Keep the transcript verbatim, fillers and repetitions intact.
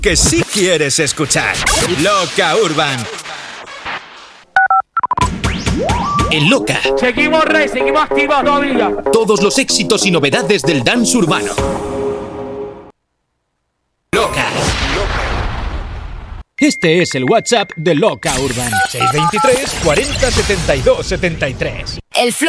que sí quieres escuchar. Loca Urban. En Loca. Seguimos, Rey, seguimos activos todavía. Todos los éxitos y novedades del dance urbano. Loca. Este es el WhatsApp de Loca Urban. seis dos tres, cuarenta, setenta y dos, setenta y tres. El flow